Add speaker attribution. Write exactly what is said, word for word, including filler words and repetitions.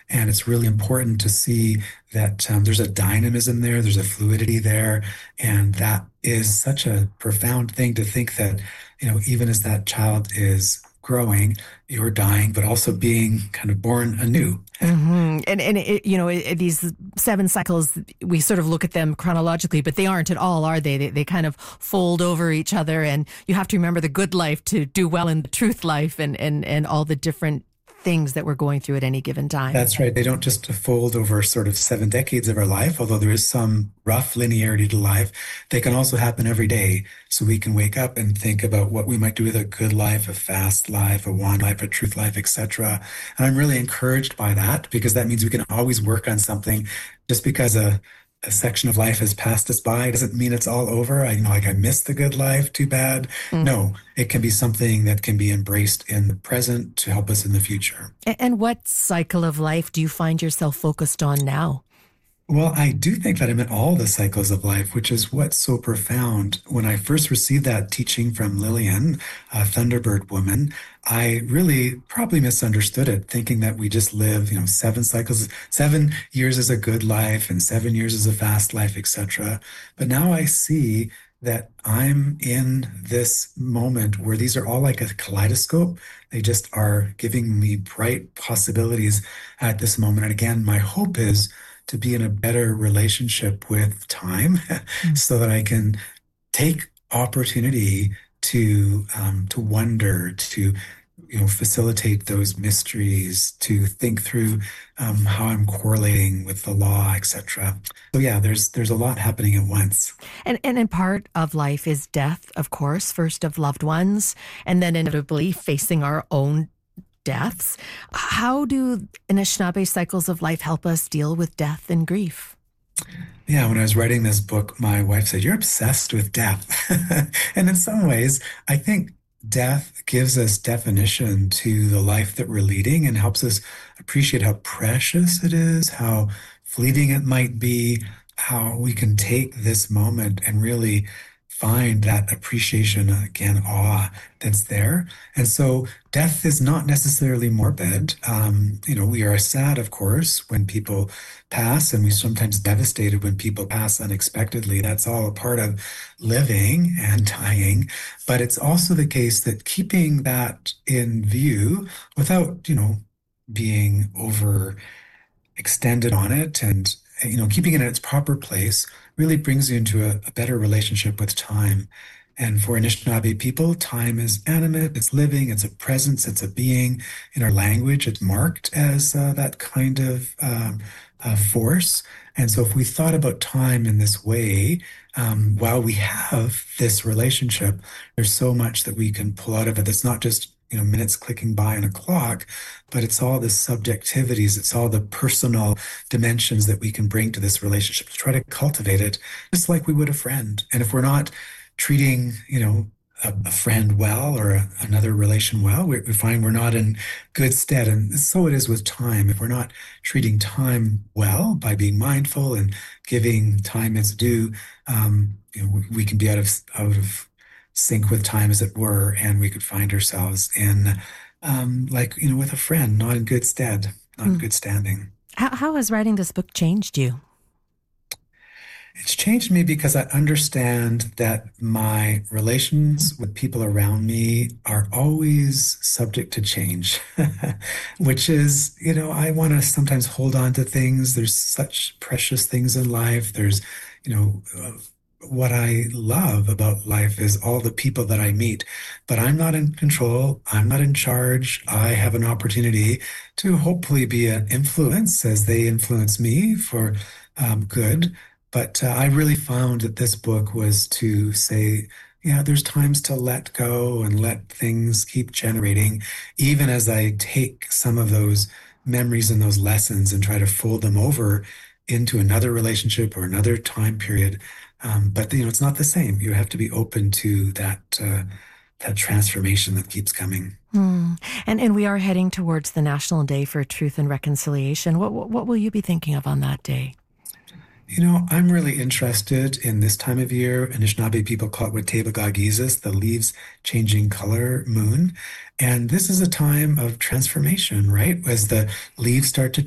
Speaker 1: And it's really important to see that um, there's a dynamism there, there's a fluidity there. And that is such a profound thing to think that, you know, even as that child is growing, you're dying, but also being kind of born anew.
Speaker 2: Mm-hmm. And, and it, you know, it, these seven cycles, we sort of look at them chronologically, but they aren't at all, are they? they? They kind of fold over each other, and you have to remember the good life to do well in the truth life, and, and, and all the different things that we're going through at any given time.
Speaker 1: That's right. They don't just fold over sort of seven decades of our life, although there is some rough linearity to life. They can also happen every day. So we can wake up and think about what we might do with a good life, a fast life, a wand life, a truth life, et cetera. And I'm really encouraged by that, because that means we can always work on something. Just because a a section of life has passed us by doesn't mean it's all over. I, you know, like I missed the good life, too bad. Mm. No, it can be something that can be embraced in the present to help us in the future.
Speaker 2: And what cycle of life do you find yourself focused on now?
Speaker 1: Well, I do think that I'm in all the cycles of life, which is what's so profound. When I first received that teaching from Lillian, a Thunderbird woman, I really probably misunderstood it, thinking that we just live, you know, seven cycles, seven years is a good life and seven years is a fast life, et cetera. But now I see that I'm in this moment where these are all like a kaleidoscope. They just are giving me bright possibilities at this moment. And again, my hope is to be in a better relationship with time mm. so that I can take opportunity to um, to wonder, to you know, facilitate those mysteries, to think through um, how I'm correlating with the law, et cetera. So yeah, there's there's a lot happening at once.
Speaker 2: And and in part of life is death, of course, first of loved ones, and then inevitably facing our own deaths. How do Anishinaabe cycles of life help us deal with death and grief?
Speaker 1: Yeah, when I was writing this book, my wife said, "You're obsessed with death." And in some ways, I think death gives us definition to the life that we're leading and helps us appreciate how precious it is, how fleeting it might be, how we can take this moment and really find that appreciation, again, awe that's there. And so death is not necessarily morbid. Um, you know, we are sad, of course, when people pass, and we're sometimes devastated when people pass unexpectedly. That's all a part of living and dying. But it's also the case that keeping that in view without, you know, being over extended on it and, you know, keeping it in its proper place really brings you into a, a better relationship with time. And for Anishinaabe people, time is animate, it's living, it's a presence, it's a being. In our language, it's marked as uh, that kind of um, uh, force. And so if we thought about time in this way, um, while we have this relationship, there's so much that we can pull out of it that's not just you know, minutes clicking by on a clock, but it's all the subjectivities, it's all the personal dimensions that we can bring to this relationship to try to cultivate it just like we would a friend. And if we're not treating, you know, a, a friend well or a, another relation well, we, we find we're not in good stead. And so it is with time. If we're not treating time well by being mindful and giving time its due, um, you know, we, we can be out of out of sync with time, as it were, and we could find ourselves in, um, like, you know, with a friend, not in good stead, not mm. in good standing.
Speaker 2: How, how has writing this book changed you?
Speaker 1: It's changed me because I understand that my relations with people around me are always subject to change, which is, you know, I want to sometimes hold on to things. There's such precious things in life. There's, you know, uh, what I love about life is all the people that I meet, but I'm not in control. I'm not in charge. I have an opportunity to hopefully be an influence as they influence me for um, good. But uh, I really found that this book was to say, yeah, there's times to let go and let things keep generating, even as I take some of those memories and those lessons and try to fold them over into another relationship or another time period. Um, but, you know, it's not the same. You have to be open to that uh, that transformation that keeps coming.
Speaker 2: Mm. And and we are heading towards the National Day for Truth and Reconciliation. What, what what will you be thinking of on that day?
Speaker 1: You know, I'm really interested in this time of year. Anishinaabe people call it Watebagagizis, the leaves changing color moon. And this is a time of transformation, right? As the leaves start to